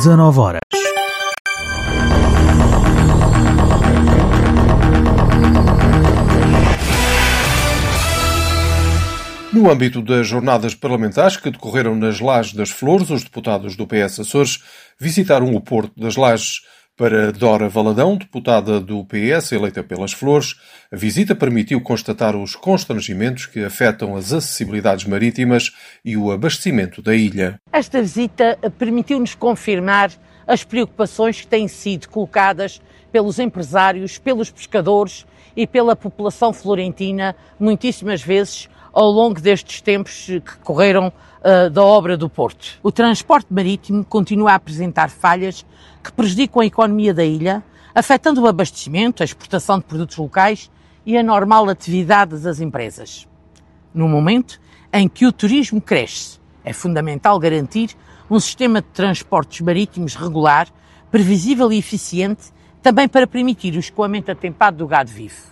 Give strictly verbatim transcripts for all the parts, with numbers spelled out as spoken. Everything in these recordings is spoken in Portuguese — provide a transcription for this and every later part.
dezanove horas. No âmbito das jornadas parlamentares que decorreram nas Lajes das Flores, os deputados do P S Açores visitaram o Porto das Lajes. Para Dora Valadão, deputada do P S eleita pelas Flores, a visita permitiu constatar os constrangimentos que afetam as acessibilidades marítimas e o abastecimento da ilha. Esta visita permitiu-nos confirmar as preocupações que têm sido colocadas pelos empresários, pelos pescadores e pela população florentina, muitíssimas vezes, ao longo destes tempos que correram uh, da obra do Porto. O transporte marítimo continua a apresentar falhas que prejudicam a economia da ilha, afetando o abastecimento, a exportação de produtos locais e a normal atividade das empresas. No momento em que o turismo cresce, é fundamental garantir um sistema de transportes marítimos regular, previsível e eficiente, também para permitir o escoamento atempado do gado vivo.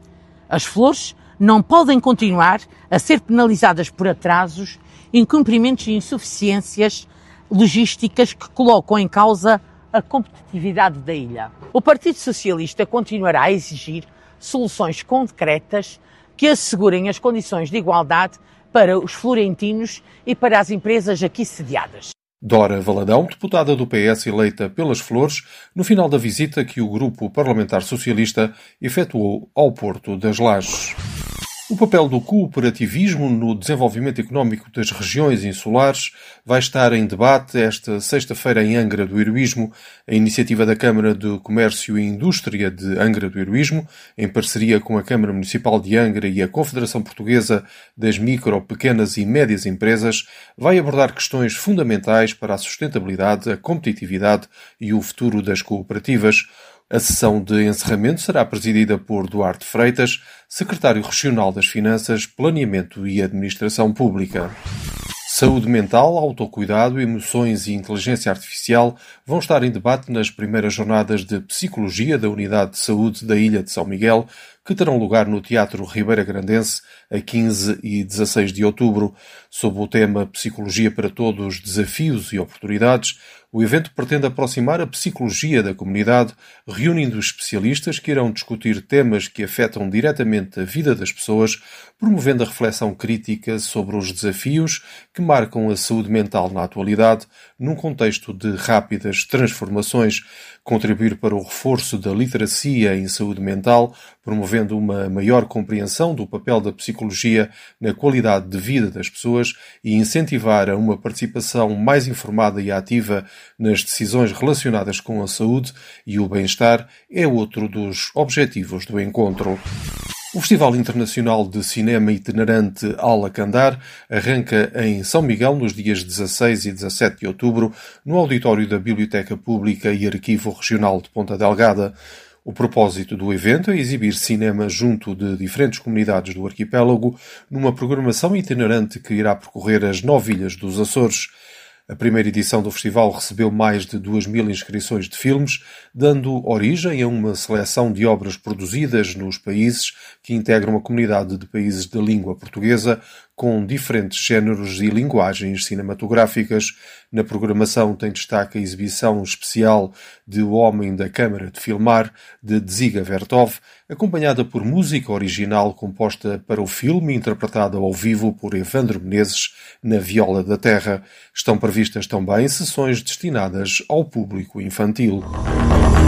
As Flores não podem continuar a ser penalizadas por atrasos, incumprimentos e insuficiências logísticas que colocam em causa a competitividade da ilha. O Partido Socialista continuará a exigir soluções concretas que assegurem as condições de igualdade para os florentinos e para as empresas aqui sediadas. Dora Valadão, deputada do P S eleita pelas Flores, no final da visita que o Grupo Parlamentar Socialista efetuou ao Porto das Lajes. O papel do cooperativismo no desenvolvimento económico das regiões insulares vai estar em debate esta sexta-feira em Angra do Heroísmo. A iniciativa da Câmara de Comércio e Indústria de Angra do Heroísmo, em parceria com a Câmara Municipal de Angra e a Confederação Portuguesa das Micro, Pequenas e Médias Empresas, vai abordar questões fundamentais para a sustentabilidade, a competitividade e o futuro das cooperativas. A sessão de encerramento será presidida por Duarte Freitas, secretário regional das Finanças, Planeamento e Administração Pública. Saúde mental, autocuidado, emoções e inteligência artificial vão estar em debate nas primeiras jornadas de Psicologia da Unidade de Saúde da Ilha de São Miguel, que terão lugar no Teatro Ribeira Grandense a quinze e dezasseis de outubro. Sob o tema Psicologia para Todos, Desafios e Oportunidades, o evento pretende aproximar a psicologia da comunidade, reunindo especialistas que irão discutir temas que afetam diretamente a vida das pessoas, promovendo a reflexão crítica sobre os desafios que marcam a saúde mental na atualidade, num contexto de rápidas transformações, contribuir para o reforço da literacia em saúde mental, promovendo uma maior compreensão do papel da psicologia na qualidade de vida das pessoas e incentivar a uma participação mais informada e ativa nas decisões relacionadas com a saúde e o bem-estar é outro dos objetivos do encontro. O Festival Internacional de Cinema Itinerante Alacandar arranca em São Miguel nos dias dezasseis e dezassete de outubro no auditório da Biblioteca Pública e Arquivo Regional de Ponta Delgada. O propósito do evento é exibir cinema junto de diferentes comunidades do arquipélago numa programação itinerante que irá percorrer as nove ilhas dos Açores. A primeira edição do festival recebeu mais de duas mil inscrições de filmes, dando origem a uma seleção de obras produzidas nos países que integram a comunidade de países de língua portuguesa, com diferentes géneros e linguagens cinematográficas. Na programação tem destaque a exibição especial de O Homem da Câmara de Filmar, de Dziga Vertov, acompanhada por música original composta para o filme, interpretada ao vivo por Evandro Menezes na viola da terra. Estão previstas também sessões destinadas ao público infantil.